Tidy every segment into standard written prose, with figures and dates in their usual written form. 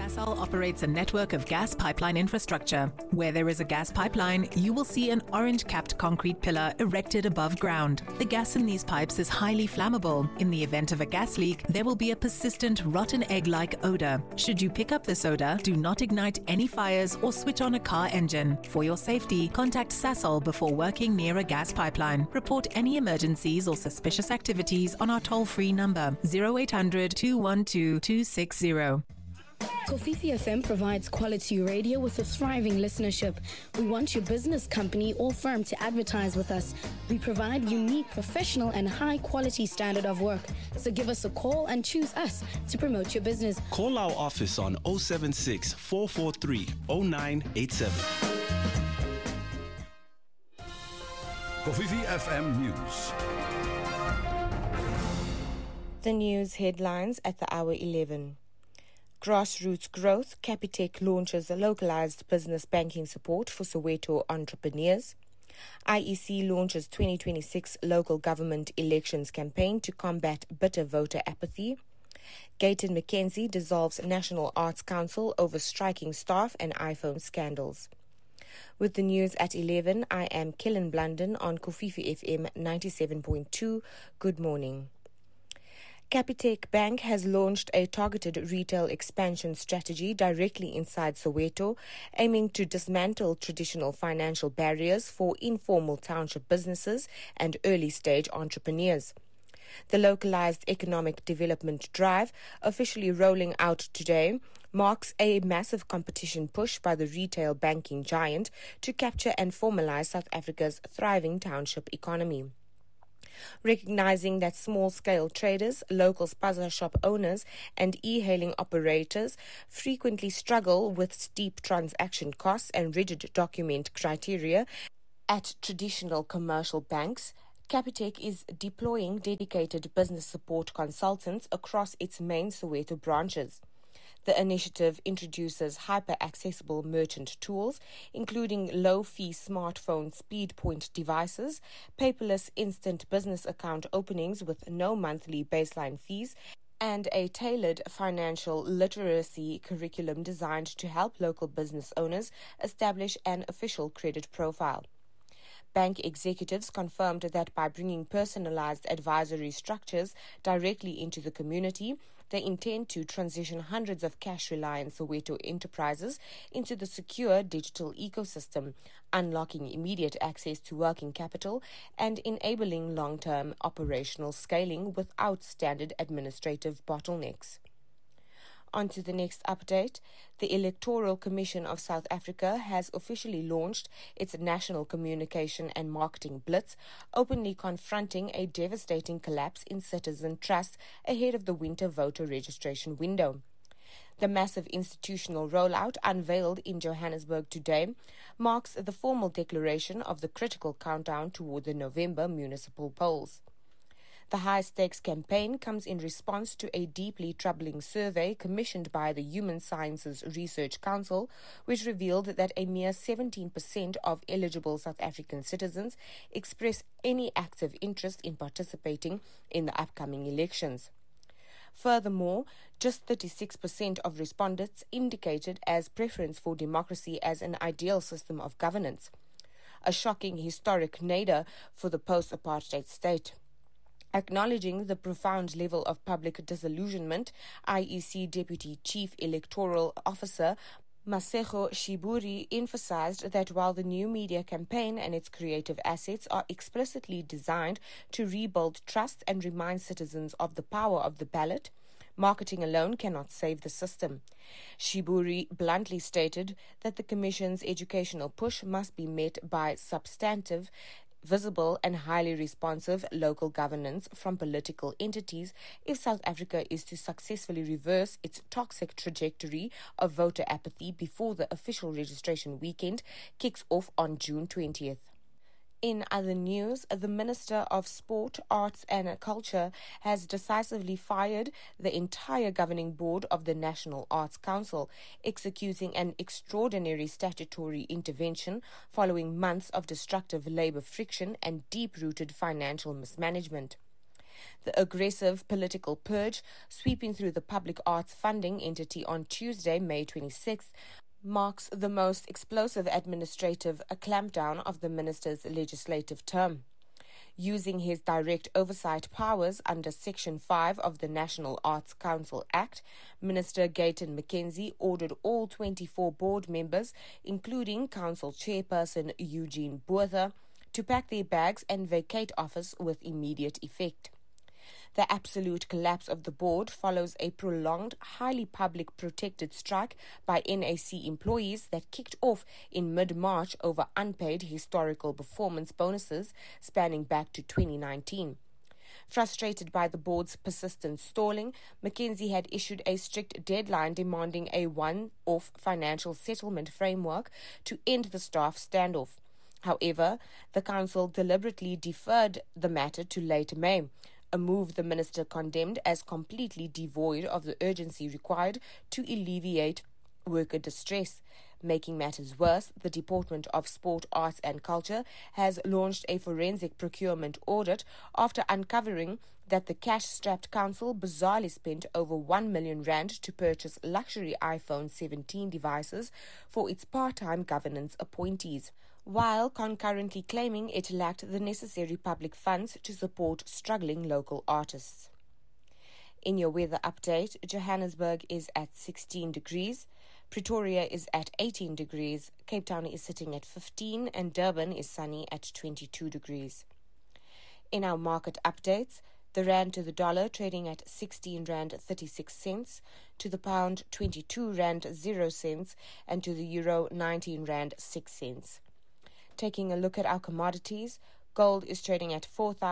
Sasol operates a network of gas pipeline infrastructure. Where there is a gas pipeline, you will see an orange-capped concrete pillar erected above ground. The gas in these pipes is highly flammable. In the event of a gas leak, there will be a persistent rotten egg-like odor. Should you pick up this odor, do not ignite any fires or switch on a car engine. For your safety, contact Sasol before working near a gas pipeline. Report any emergencies or suspicious activities on our toll-free number 0800 212 260. Kofifi FM provides quality radio with a thriving listenership. We want your business, company, or firm to advertise with us. We provide unique, professional, and high-quality standard of work. So give us a call and choose us to promote your business. Call our office on 076 443 0987. Kofifi FM News. The news headlines at the hour 11. Grassroots Growth, Capitec launches a localized business banking support for Soweto entrepreneurs. IEC launches 2026 local government elections campaign to combat bitter voter apathy. Gayton McKenzie dissolves National Arts Council over striking staff and iPhone scandals. With the news at 11, I am Killen Blunden on Kofifi FM 97.2. Good morning. Capitec Bank has launched a targeted retail expansion strategy directly inside Soweto, aiming to dismantle traditional financial barriers for informal township businesses and early-stage entrepreneurs. The localized economic development drive, officially rolling out today, marks a massive competition push by the retail banking giant to capture and formalize South Africa's thriving township economy. Recognizing that small-scale traders, local spaza shop owners, and e-hailing operators frequently struggle with steep transaction costs and rigid document criteria at traditional commercial banks, Capitec is deploying dedicated business support consultants across its main Soweto branches. The initiative introduces hyper-accessible merchant tools, including low-fee smartphone speed point devices, paperless instant business account openings with no monthly baseline fees, and a tailored financial literacy curriculum designed to help local business owners establish an official credit profile. Bank executives confirmed that by bringing personalized advisory structures directly into the community, they intend to transition hundreds of cash-reliant Soweto enterprises into the secure digital ecosystem, unlocking immediate access to working capital and enabling long-term operational scaling without standard administrative bottlenecks. On to the next update. The Electoral Commission of South Africa has officially launched its National Communication and Marketing Blitz, openly confronting a devastating collapse in citizen trust ahead of the winter voter registration window. The massive institutional rollout unveiled in Johannesburg today marks the formal declaration of the critical countdown toward the November municipal polls. The high-stakes campaign comes in response to a deeply troubling survey commissioned by the Human Sciences Research Council, which revealed that a mere 17% of eligible South African citizens express any active interest in participating in the upcoming elections. Furthermore, just 36% of respondents indicated as preference for democracy as an ideal system of governance, a shocking historic nadir for the post-apartheid state. Acknowledging the profound level of public disillusionment, IEC Deputy Chief Electoral Officer Masego Shiburi emphasized that while the new media campaign and its creative assets are explicitly designed to rebuild trust and remind citizens of the power of the ballot, marketing alone cannot save the system. Shiburi bluntly stated that the Commission's educational push must be met by substantive, visible and highly responsive local governance from political entities if South Africa is to successfully reverse its toxic trajectory of voter apathy before the official registration weekend kicks off on June 20th. In other news, the Minister of Sport, Arts and Culture has decisively fired the entire governing board of the National Arts Council, executing an extraordinary statutory intervention following months of destructive labour friction and deep-rooted financial mismanagement. The aggressive political purge sweeping through the public arts funding entity on Tuesday, May 26th, marks the most explosive administrative clampdown of the minister's legislative term. Using his direct oversight powers under Section 5 of the National Arts Council Act, Minister Gayton McKenzie ordered all 24 board members, including Council Chairperson Eugene Botha, to pack their bags and vacate office with immediate effect. The absolute collapse of the board follows a prolonged, highly public protected strike by NAC employees that kicked off in mid-March over unpaid historical performance bonuses spanning back to 2019. Frustrated by the board's persistent stalling, McKenzie had issued a strict deadline demanding a one-off financial settlement framework to end the staff standoff. However, the council deliberately deferred the matter to late May, a move the minister condemned as completely devoid of the urgency required to alleviate worker distress. Making matters worse, the Department of Sport, Arts and Culture has launched a forensic procurement audit after uncovering that the cash-strapped council bizarrely spent over R1 million to purchase luxury iPhone 17 devices for its part-time governance appointees, while concurrently claiming it lacked the necessary public funds to support struggling local artists. In your weather update, Johannesburg is at 16 degrees, Pretoria is at 18 degrees, Cape Town is sitting at 15, and Durban is sunny at 22 degrees. In our market updates, the rand to the dollar trading at 16 rand 36 cents, to the pound 22 rand 0 cents, and to the euro 19 rand 6 cents. Taking a look at our commodities, gold is trading at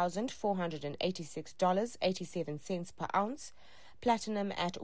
$4,486.87 per ounce, platinum at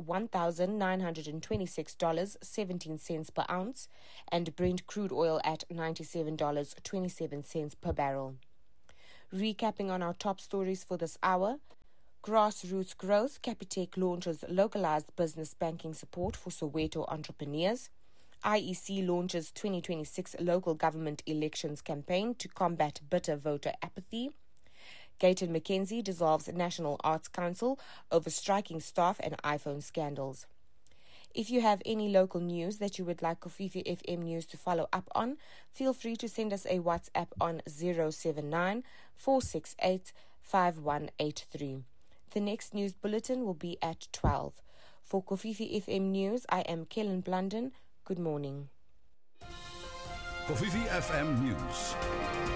$1,926.17 per ounce, and Brent crude oil at $97.27 per barrel. Recapping on our top stories for this hour, Grassroots Growth, Capitec launches localized business banking support for Soweto entrepreneurs. IEC launches 2026 local government elections campaign to combat bitter voter apathy. Gayton McKenzie dissolves National Arts Council over striking staff and iPhone scandals. If you have any local news that you would like Kofifi FM News to follow up on, feel free to send us a WhatsApp on 079 468 5183. The next news bulletin will be at 12. For Kofifi FM News, I am Kellen Blunden. Good morning. Kofifi FM News.